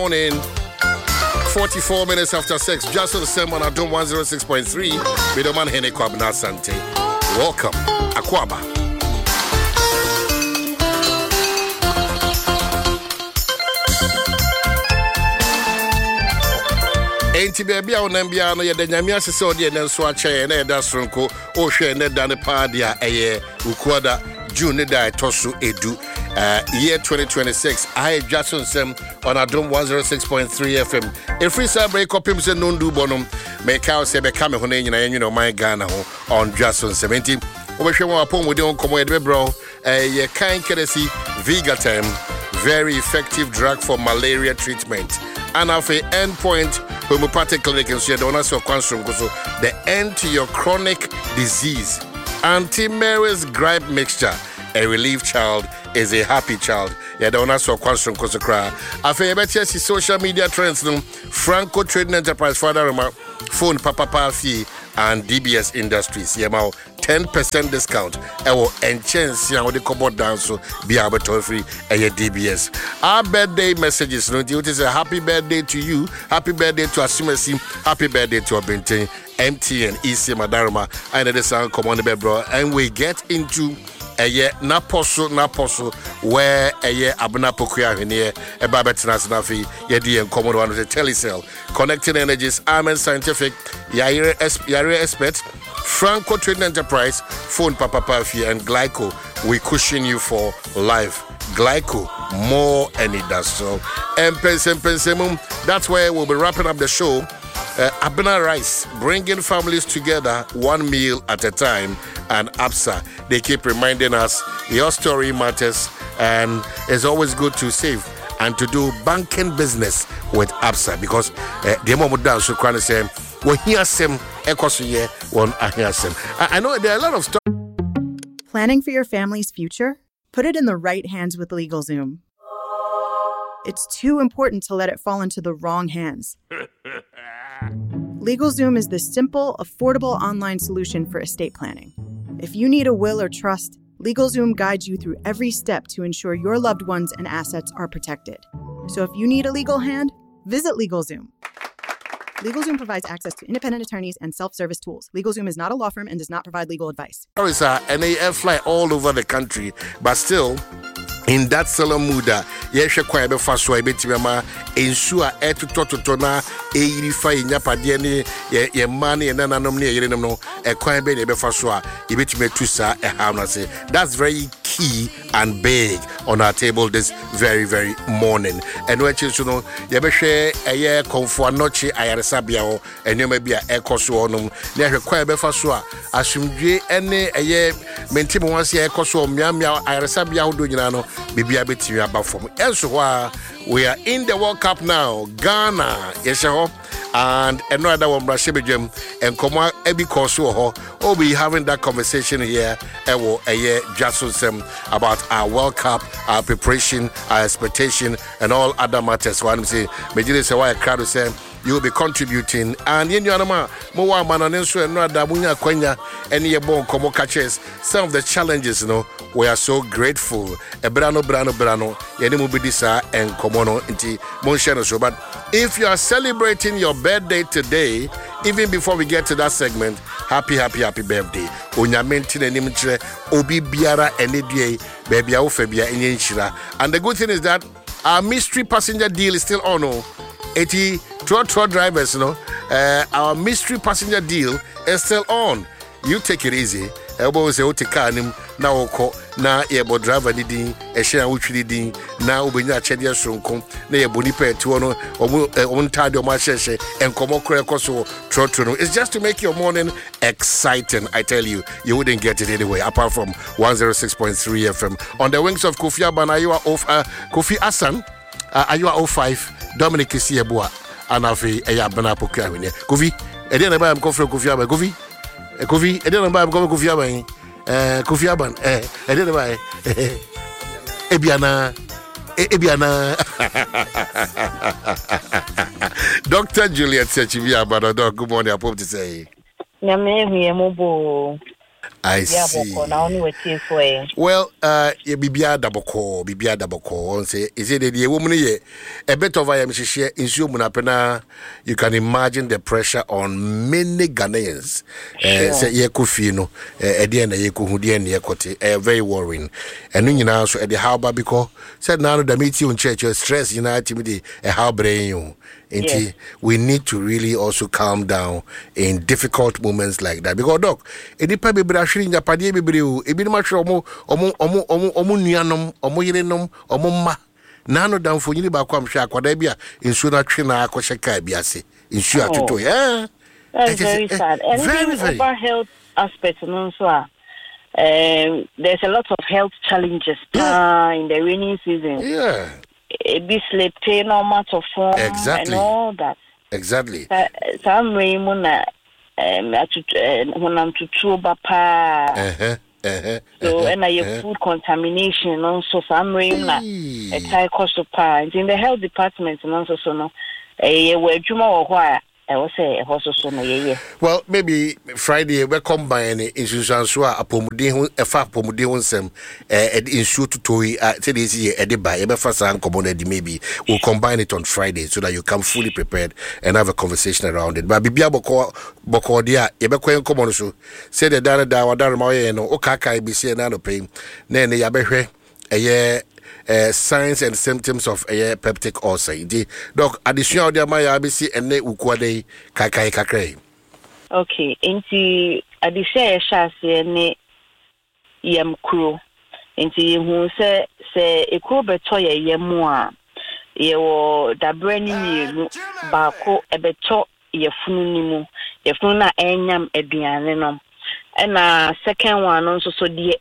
Morning. 44 minutes after 6, just on the same one, Adom 106.3, Bidoman Hene Kwabna Sante. Welcome, Akwaba. Enti baby a onambia no ye de nyame asese ode ne nso ache na eda sonko o hwe ne da ne paadia eye ukuada June da etoso edu year 2026 I Jason Sem on Adom 106.3 FM. Every Saturday copy se nondu bonum make out se be come ho na nyina yenwe my Ghana ho on Jason 70. Obehwe won apom wode on komo ye bro ye kan kedesi Vigatem, very effective drug for malaria treatment. And of a endpoint homeopathic clinic in Sierra so the end to your chronic disease. Anti-Mary's gripe mixture. A relieved child is a happy child. Yadona so question kusukra. Afe betia si social media trends no Franco Trading Enterprise father phone papa fee and DBS Industries. Yemao 10% discount. Ewo enchance ya wode kobo down so be able to free DBS. Our birthday messages no it is a happy birthday to you, happy birthday to Asimesi, happy birthday to Obente, MTN, EC Madarama, and the sound come on the bed, bro. And we get into naposo where abuna pokuya hene babetina snafi yedi en common one the telecell connecting energies Amen Scientific Yare expert Franco Trading Enterprise phone papa fee and Glyco we cushion you for life. Glyco more and it does so and pensem that's where we'll be wrapping up the show. Abuna Rice, bringing families together one meal at a time, and ABSA, they keep reminding us your story matters, and it's always good to save and to do banking business with ABSA because the moment down so can say we hear some ekosuye one hear some. I know there are a lot of stuff. Planning for your family's future? Put it in the right hands with LegalZoom. It's too important to let it fall into the wrong hands. LegalZoom is the simple, affordable online solution for estate planning. If you need a will or trust, LegalZoom guides you through every step to ensure your loved ones and assets are protected. So if you need a legal hand, visit LegalZoom. LegalZoom provides access to independent attorneys and self-service tools. LegalZoom is not a law firm and does not provide legal advice. And they fly all over the country, but still, in that solemn mood, yeshe kwa ebe faswa ebe timema ensure etutototo na eyirifa inyapade ne ye mane ye nananom ne yerenom no kwa ebe ne ebe faswa ebe timetusa eham say that's very key and big on our table this very very morning. And when you know yebehwe eye komfo anochi ayaresa bia ho enyoma bia ekoso onum ne hwe kwa ebe faswa asumdwe ene eye mentimo wansi ekoso miamia ayaresa bia ho do nyina no bibia betimi aba from elsewhere. We are in the World Cup now. Ghana, yes, and another one, Brashibijim, and Koma Ebi Kosuho. We'll be having that conversation here, just about our World Cup, our preparation, our expectation, and all other matters. One say, Major say, why a crowd say, you will be contributing, and in your nama, Moa Mananensu and Nada Bunya Quenya, and Yabon Komo catches some of the challenges, we are so grateful. Brano, Yenimubidisa, and Komono, Inti, Monshano. So, but if you are celebrating your birthday today, even before we get to that segment, happy birthday. Onya mentin enimtre, Obi Biara, Enedie, Baby Aufebia, Enyenshira. And the good thing is that our mystery passenger deal is still on. 80 tour drivers, our mystery passenger deal is still on. You take it easy. Elbow say Otikanim, now oko, na ebo driver didin, a share which didin, now Ubina Chedia Sunkum, ne Bonipe Tuono, or Tadio Macheshe, and Komokre Koso, Trotrono. It's just to make your morning exciting. I tell you, you wouldn't get it anyway, apart from 106.3 FM. On the wings of Kofi Aban, Kofi Asan, Ayua 05, Dominic Isiebua, and Afi Ayabana Pokawine. Kofi, and then I'm going for Kofi Aban, Kofi, and then I'm going Kofi Aban, Kofi Aban, and then I'm Ebiana. Dr. Juliet Sechivia Badador, good morning, I hope to say. I see. Well, ye bibia double call. Say, is it the woman ye a bit of I am share in Munapena? You can imagine the pressure on many Ghanaians. Say ye kufino, Ediana ye kuhudian ye kote, very worrying. And you know, so at the harbor because said now the meeting on church, your stress, united a how brain you. Yes. We need to really also calm down in difficult moments like that. Because doc, any people be actually in Japan, be brave. Ebi no match omo nuanom, omo yerenom, omo ma. Nano down for you ba kwam hwa akwada bia nsuo na twe na akɔhye kai bia se. Nsuo atoto. Yeah. That's very sad. And very about health aspects and so there's a lot of health challenges in the rainy season. Yeah. It be sleeping, no matter form, exactly. And all that. Exactly. Some Raymond, when I'm to Tuba pa. So, and I food contamination, also some Raymond, a high cost of pa. In the health department, and also so no, where Juma or why. I will say also so no. Well, maybe Friday we combine institutions so apomuden efa apomuden onsem ensure to toy say this year ediba e be fast and common maybe we'll combine it on Friday so that you come fully prepared and have a conversation around it. But bibia boko dia e be kwen common so say the da wadar ma ye no o kaka bi say na no pay na ne ya behwe signs and symptoms of a peptic ulcer. Doc, additional of the Maya ABC and ne ukwade kakai kakre. Okay, into additional shasi ne yam crew. Into who say a crew beto ye yamua. Ye wo da brani bako e beto ye fununimu. Ye fununa enyam eduane and second one also so the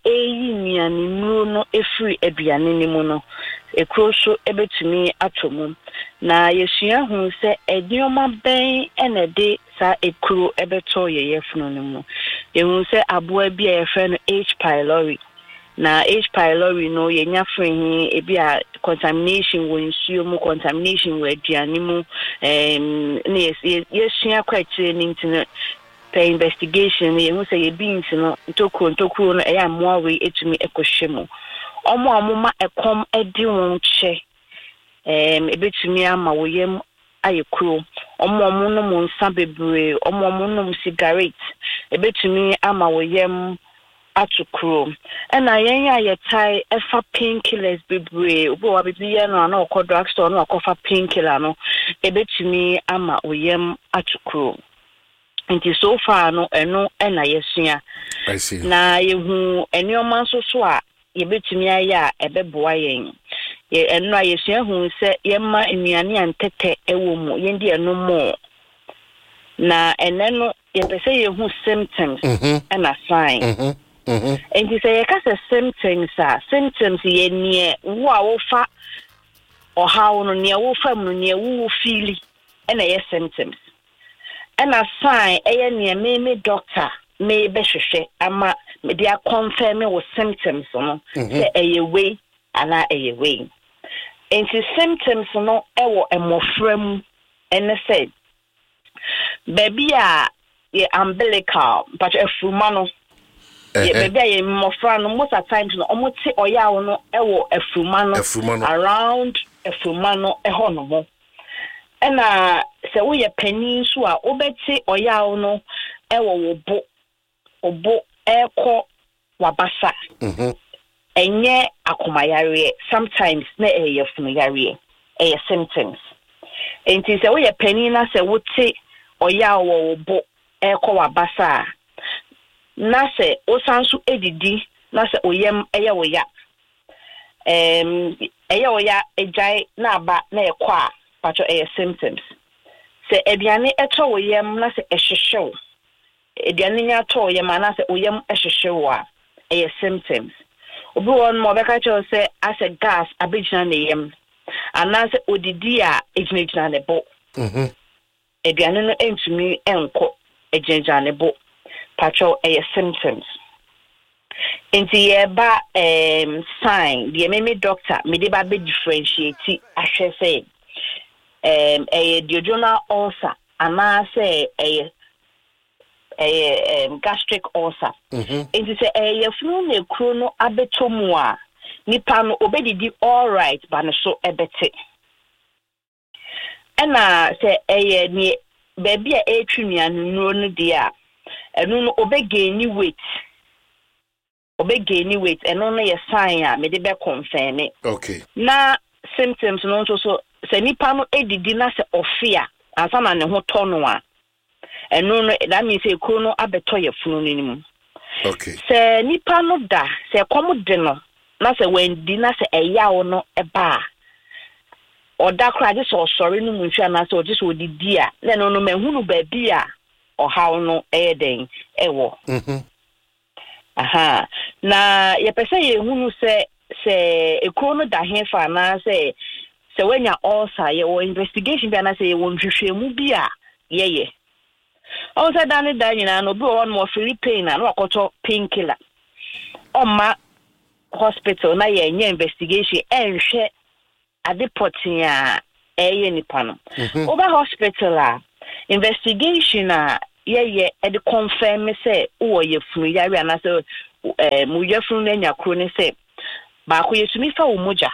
no free aduane ni mu no e kroso ebetumi atomu na yesua hu se edioma ben ene de sa ekro ebeto yefunu ni mu ye hu se aboa bi e fe no H pylori na H pylori no yenya free ebi a contamination wo nsuo mu contamination wo aduane mu ne yesua kwatire ni ntino the investigation you say you beings no ntokuro no e amoa we etumi ekohwemu omo amoma ekom edi won che ebetumi ama woyem ayekuro omo no mo nsa bebre omo no cigarette ebetumi ama woyem atukuro na yen ya tai efa painkillers bebre obo wa bibiye no na okọ drugstore no akọfa painkiller no ebetumi ama woyem atukuro. Nti so far no eno na yesua. I see. Na yehu enioma so a yebetumi aya ebeboa yen. Ye eno yesua hu se yemma enuane antete ewo mu yendi eno mo. Na eneno yepese yehu symptoms and sign. Nti se yekase symptoms ye nie wo a wo fa o hawo no ne wo fa mu ne wo feel na ye symptoms. And a sign, me doctor may be ama media confirm with symptoms no say way and a way. And the symptoms no ewo emofrem and said baby ye umbilical but a fumano baby ye mofra most of times no omo ti oya no ewo a fumano around a fumano ehonomo. And se we penny so a obeti oya no ewo obo eko wabasa enye akomayare sometimes na eyefunu yare symptoms enti se we penny na se wote oya wo obo eko wabasa na se osanso edidi na se oyem eye woya eye woya ejai na aba na ekwa pacho symptoms. Se ediane eto woyem na se ehwehwew. Ediane nya to woyem na se woyem ehwehwew a symptoms. Obi won mo beka cho se as a gas abegina na yem. Ana se odidi a ejina ne bo. Ediane no entumi enko ejina ne bo. Pacho symptoms. Enti yeba sign the me doctor me dey ba be differentiate ahwe say a duodenal ulcer and I say a gastric ulcer. Nti se yefunu ne kro no abeto mu a nipa no obedidi all right ba no so ebete. Ena se ni baby a etwinu anu no dia enu no obegani weight enu no ye sign a me de be confirm. Okay. Na symptoms no so se nipa no edidi na se ofia ansa na ne ho to no a enu no that means e kro no abeto ye funu no nim. Okay. Se nipa no da se kom de no na se wendi na se eyawo no eba oda kra de so sorry no munhwa na se odi so odidi a na no no mahunu ba bia ohaw no den ewo. Aha na ye pese ye hunu se ekro no da hefa na se wenya ulcer ye wo investigation bia na se ye wo nhwehwemu bia ye also dane da nyina no bi won mo free pain na akoto painkiller oma hospital na ye nya investigation enhwe ade potin a eye nipa no over hospital a investigation a ye e de confirm say wo ye funu yare na say mu ye funu na nya kro ni say ba ko yesumi fa wo moja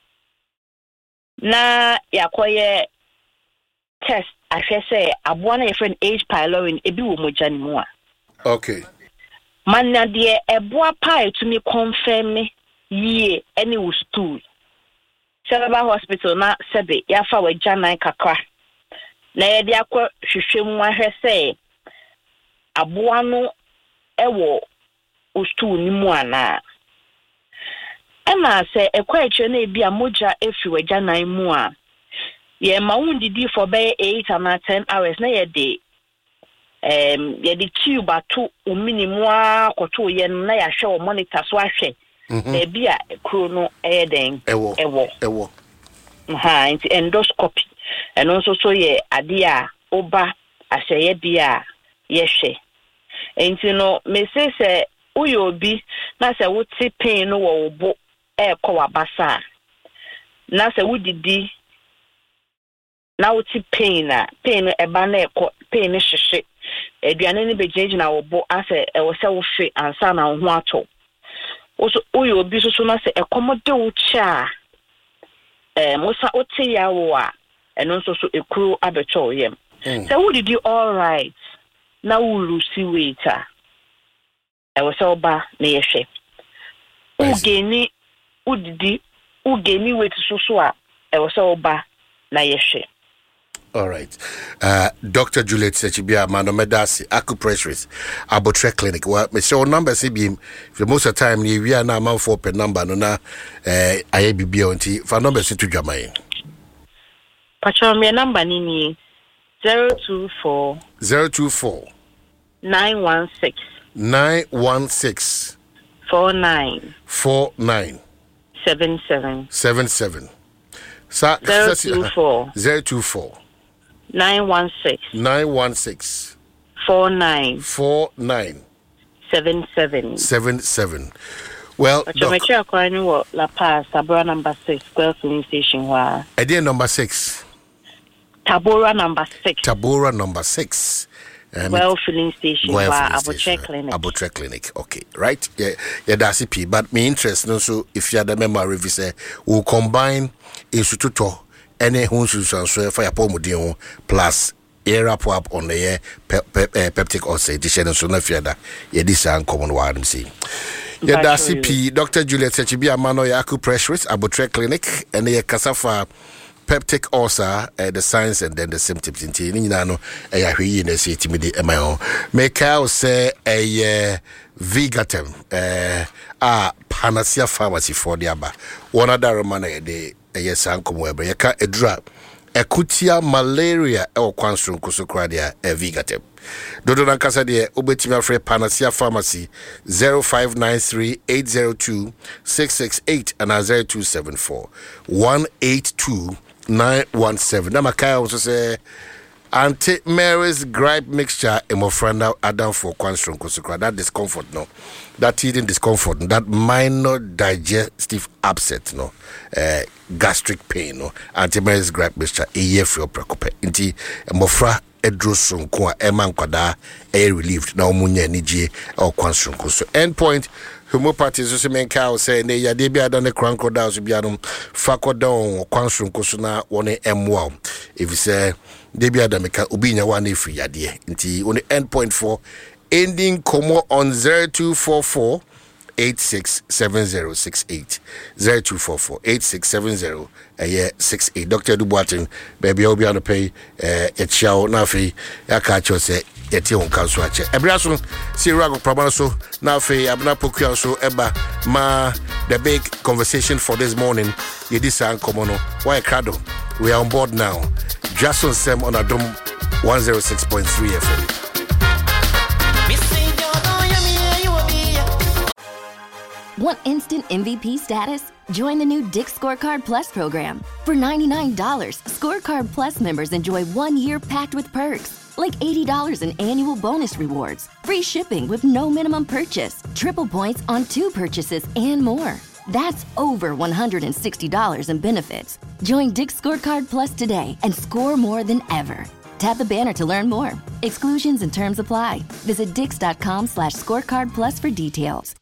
na yakoye test ahwe say aboa na ye friend H pylori ebi wo moja ni mu a. Okay. Manna de eboa pa etumi confirm ye any wo stool. Seraba hospital na sebe ya fa wa janan kakra. Na ye de akọ hwehwem ahwe say aboa no ewo wo stool ni mu ana. Ena se ekwa eche na ebi a moja efi wa janan mu a. Ye ma wundidi for be 8 or 10 hours na ye de ye de tube ato o minimum akoto ye na ya hwe o monitor so ahwe na bia ekro no den ewo ha nti endoscopy eno so ye ade a oba ahye bia ye hwe nti no me se uyo obi na se wuti pain no wo bo ekọ wabasa na se wudidi na wuti pain eba na ekọ pain hwehwe aduane ni bejeje na wo bo ase wo se wo hwe ansa na ho ato uyo obi so na se ekomode wo cha mosa oti yawo a eno so ekuru abecho yem se wudidi all right na wo lusi weight a wo se oba na yehwe ugeni udidi ugeni weight so a wo se oba na yehwe. All right. Dr. Juliet Sechibia Manomedasi Acupressures Abotre Clinic. Well, me show number CBM for most of the time we are now for per number no na IABB for number to Jamai. Patron me number ni 024 916 49 77 024 916 49 77. Well, La Paz, Tabora number 6, Square Filling Station. Idea number 6. Tabora number 6. Tabora number 6. Well, filling station. Abotre Clinic. Abotre Clinic. Okay, right? Yeah, that's it. But my interest, no, so if you are the member review, we'll combine Instituto. Any hunsus transfer for your pomodino plus air up on the air peptic ulcer edition so na fiada ye this common one see. Yeah, that's CP Dr. Juliet Sechibia Mano Acupressures Abotre Clinic and the Casafa peptic ulcer the signs and then the symptoms in Tinino a hwe na say timidi e my own. Make I say a Vigatem Panacea Pharmacy for the aba. One other man de yes ankom webe yeka edra ekutia malaria e kwanstron kusokra dia Vigatem dodo na kasa de obetimi afre Panacea Pharmacy 0593802668 and 0274 182917 na makaya also say Auntie Mary's gripe mixture emofranda adam for kwanstron kusokra that discomfort no that eating discomfort that minor digestive upset no gastric pain no Auntie Mary's gripe mixture e ye for precope nti emofra edro sonko a ema nkwada relieved na omunye nigye o kwansonko so endpoint homeopathy so menka say ne yade bia da ne crocodile so bia no fakodon kwansonko so na woni emwa if you say de bia da meka obi nya wa na free yade nti woni endpoint for ending komo on 0244 867068 0244-8670-68. Dr. Dubuatin, baby, I'll be on the pay a chow nafi, a catch or say, a tea on council. Ebrason, see Rago Prabanaso, nafi, Abna Pokiaso, Eba, ma, the big conversation for this morning. Yedisa and Komono, why Crado? We are on board now. Jason Sem on Adom 106.3 FM. Want instant MVP status? Join the new Dick's Scorecard Plus program. For $99, Scorecard Plus members enjoy 1 year packed with perks, like $80 in annual bonus rewards, free shipping with no minimum purchase, triple points on 2 purchases, and more. That's over $160 in benefits. Join Dick's Scorecard Plus today and score more than ever. Tap the banner to learn more. Exclusions and terms apply. Visit dix.com/scorecardplus for details.